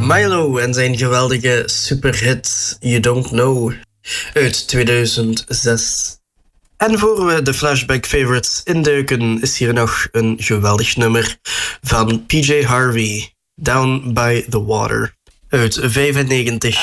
Milo en zijn geweldige superhit You Don't Know uit 2006. En voor we de Flashback Favorites induiken, is hier nog een geweldig nummer van PJ Harvey, Down by the Water, uit 95.